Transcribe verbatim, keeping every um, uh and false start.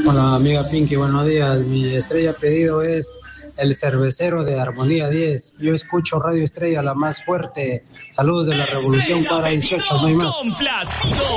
Hola amiga Pinky, buenos días. Mi estrella pedido es el cervecero de Armonía diez. Yo escucho Radio Estrella, la más fuerte. Saludos de la Revolución Cuadra dieciocho, no hay más. Complacido.